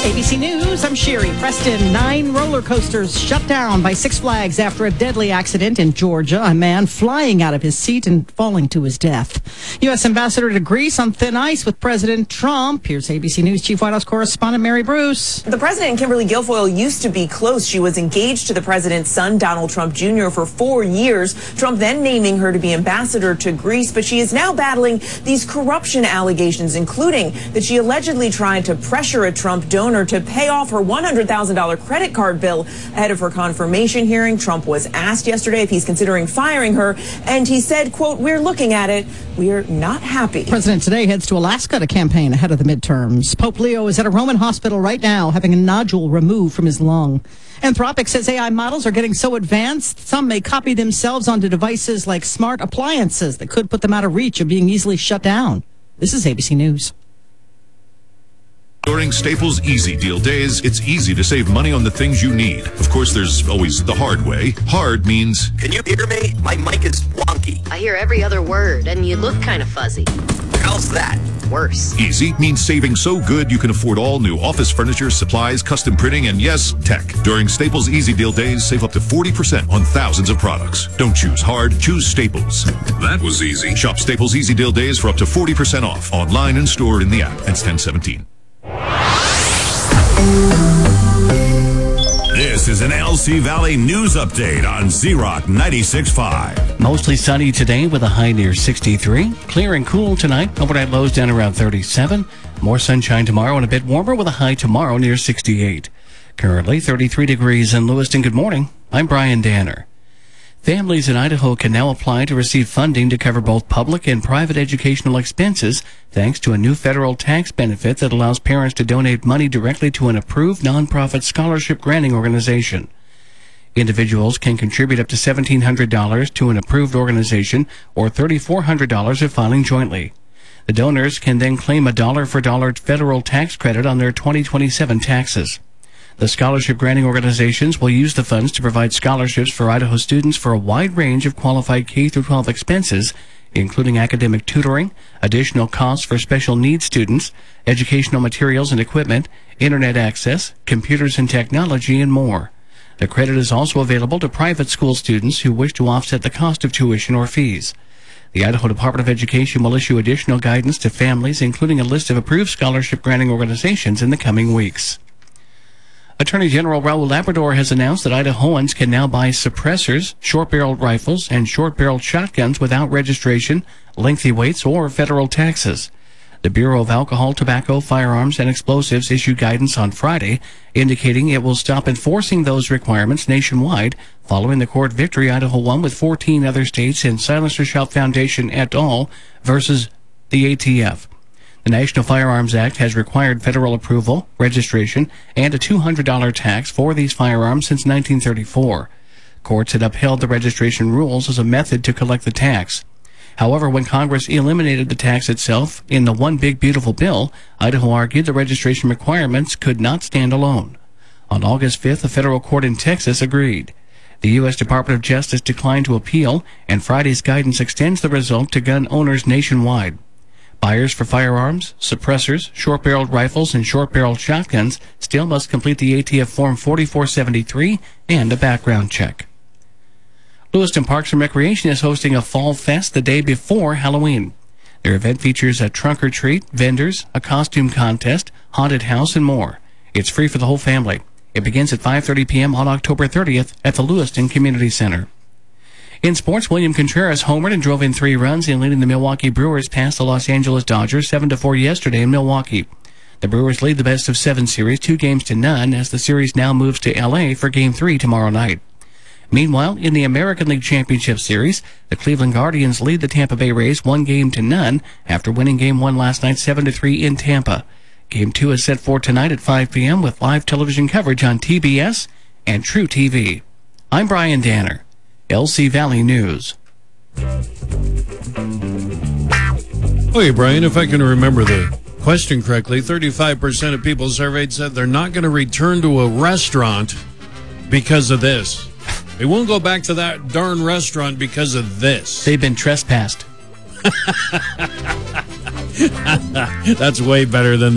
ABC News, I'm Sherry Preston. 9 roller coasters shut down by Six Flags after a deadly accident in Georgia. A man flying out of his seat and falling to his death. U.S. Ambassador to Greece on thin ice with President Trump. Here's ABC News Chief White House correspondent Mary Bruce. The president and Kimberly Guilfoyle used to be close. She was engaged to the president's son, Donald Trump Jr., for 4 years. Trump then naming her to be ambassador to Greece, but she is now battling these corruption allegations, including that she allegedly tried to pressure a Trump donor to pay off her $100,000 credit card bill ahead of her confirmation hearing. Trump was asked yesterday if he's considering firing her, and he said, quote, "We're looking at it. We're not happy." President today heads to Alaska to campaign ahead of the midterms. Pope Leo is at a Roman hospital right now having a nodule removed from his lung. Anthropic says AI models are getting so advanced, some may copy themselves onto devices like smart appliances that could put them out of reach of being easily shut down. This is ABC News. During Staples Easy Deal Days, it's easy to save money on the things you need. Of course, there's always the hard way. Hard means... Can you hear me? My mic is wonky. I hear every other word, and you look kind of fuzzy. How's that? Worse. Easy means saving so good you can afford all new office furniture, supplies, custom printing, and yes, tech. During Staples Easy Deal Days, save up to 40% on thousands of products. Don't choose hard, choose Staples. That was easy. Shop Staples Easy Deal Days for up to 40% off. Online and stored in the app. Ends 10/17. This is an LC Valley News Update on Z-Rock 96.5. Mostly sunny today with a high near 63. Clear and cool tonight. Overnight lows down around 37. More sunshine tomorrow and a bit warmer with a high tomorrow near 68. Currently 33 degrees in Lewiston. Good morning. I'm Brian Danner. Families in Idaho can now apply to receive funding to cover both public and private educational expenses thanks to a new federal tax benefit that allows parents to donate money directly to an approved nonprofit scholarship granting organization. Individuals can contribute up to $1,700 to an approved organization or $3,400 if filing jointly. The donors can then claim a dollar-for-dollar federal tax credit on their 2027 taxes. The scholarship granting organizations will use the funds to provide scholarships for Idaho students for a wide range of qualified K-12 expenses, including academic tutoring, additional costs for special needs students, educational materials and equipment, internet access, computers and technology, and more. The credit is also available to private school students who wish to offset the cost of tuition or fees. The Idaho Department of Education will issue additional guidance to families, including a list of approved scholarship granting organizations in the coming weeks. Attorney General Raul Labrador has announced that Idahoans can now buy suppressors, short-barreled rifles, and short-barreled shotguns without registration, lengthy waits, or federal taxes. The Bureau of Alcohol, Tobacco, Firearms, and Explosives issued guidance on Friday, indicating it will stop enforcing those requirements nationwide following the court victory Idaho won with 14 other states in Silencer Shop Foundation et al. Versus the ATF. The National Firearms Act has required federal approval, registration, and a $200 tax for these firearms since 1934. Courts had upheld the registration rules as a method to collect the tax. However, when Congress eliminated the tax itself in the One Big Beautiful Bill, Idaho argued the registration requirements could not stand alone. On August 5th, a federal court in Texas agreed. The U.S. Department of Justice declined to appeal, and Friday's guidance extends the result to gun owners nationwide. Buyers for firearms, suppressors, short-barreled rifles, and short-barreled shotguns still must complete the ATF Form 4473 and a background check. Lewiston Parks and Recreation is hosting a Fall Fest the day before Halloween. Their event features a trunk or treat, vendors, a costume contest, haunted house, and more. It's free for the whole family. It begins at 5:30 p.m. on October 30th at the Lewiston Community Center. In sports, William Contreras homered and drove in 3 runs in leading the Milwaukee Brewers past the Los Angeles Dodgers 7-4 yesterday in Milwaukee. The Brewers lead the best-of-7 series 2-0 as the series now moves to L.A. for Game 3 tomorrow night. Meanwhile, in the American League Championship Series, the Cleveland Guardians lead the Tampa Bay Rays 1-0 after winning Game 1 last night 7-3 in Tampa. Game 2 is set for tonight at 5 p.m. with live television coverage on TBS and True TV. I'm Brian Danner. LC Valley News. Okay, Brian, if I can remember the question correctly, 35% of people surveyed said they're not going to return to a restaurant because of this. They won't go back to that darn restaurant because of this. They've been trespassed. That's way better than